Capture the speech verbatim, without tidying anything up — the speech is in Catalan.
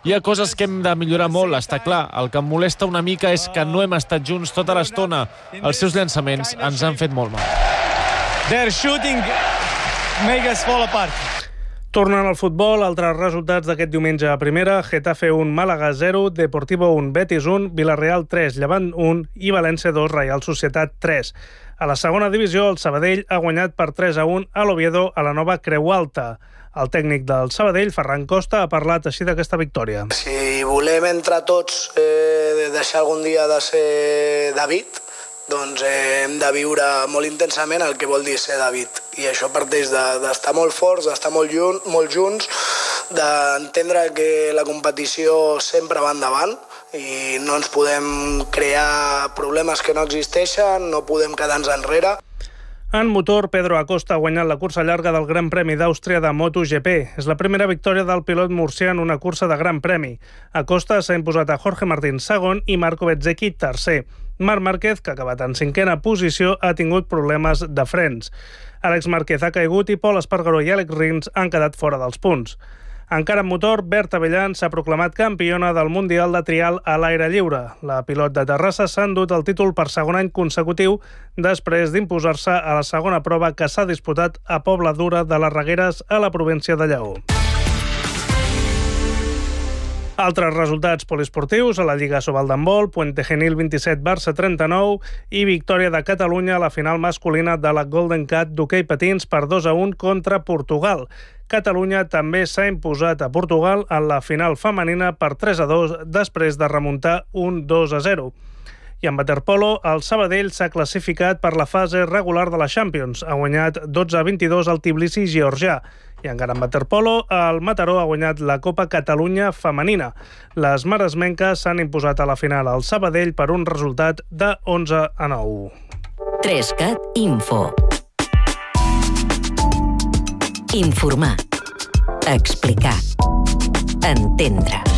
Hi ha coses que hem de millorar molt, està clar. El que em molesta una mica és que no hem estat junts tota l'estona. Els seus llançaments ens han fet molt mal. Their shooting make us fall apart. Tornant al futbol, altres resultats d'aquest diumenge a primera: Getafe un, Màlaga zero, Deportivo un, Betis un, Villarreal tres, Llevant un i València dos, Reial Societat tres. A la segona divisió, el Sabadell ha guanyat per tres a un a l'Oviedo a la nova Creu Alta. El tècnic del Sabadell, Ferran Costa, ha parlat així d'aquesta victòria. Si volem entre tots eh, deixar algun dia de ser David, doncs eh, hem de viure molt intensament el que vol dir ser David. I això parteix d'estar de, molt forts, d'estar molt, jun, molt junts, d'entendre que la competició sempre va endavant i no ens podem crear problemes que no existeixen, no podem quedar-nos enrere. En motor, Pedro Acosta ha guanyat la cursa llarga del Gran Premi d'Àustria de MotoGP. És la primera victòria del pilot murcià en una cursa de Gran Premi. Acosta s'ha imposat a Jorge Martín segon i Marco Bezzecchi tercer. Marc Márquez, que ha acabat en cinquena posició, ha tingut problemes de frens. Àlex Márquez ha caigut i Pol Espargaró i Àlex Rins han quedat fora dels punts. Encara en motor, Berta Avellán s'ha proclamat campiona del Mundial de Trial a l'aire lliure. La pilot de Terrassa s'ha endut el títol per segon any consecutiu després d'imposar-se a la segona prova que s'ha disputat a Pobla Dura de les Regueres a la província de Lleó. Altres resultats poliesportius a la Lliga Sobal d'handbol: Puente Genil vint-i-set, Barça trenta-nou i victòria de Catalunya a la final masculina de la Golden Cat d'hoquei patins per dos a un contra Portugal. Catalunya també s'ha imposat a Portugal en la final femenina per tres a dos després de remuntar un dos a zero. I en waterpolo, el Sabadell s'ha classificat per la fase regular de la Champions. Ha guanyat dotze a vint-i-dos al Tbilisi georgià. I encara en waterpolo, el Mataró ha guanyat la Copa Catalunya femenina. Les maresmenques s'han imposat a la final al Sabadell per un resultat de onze a nou. Trescat Info. Informar. Explicar. Entendre.